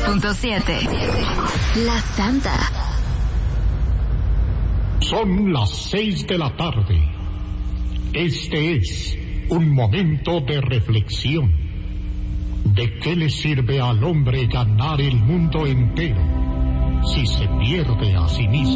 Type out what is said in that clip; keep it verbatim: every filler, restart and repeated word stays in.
punto siete. La Santa. Son las seis de la tarde. Este es un momento de reflexión. ¿De qué le sirve al hombre ganar el mundo entero si se pierde a sí mismo?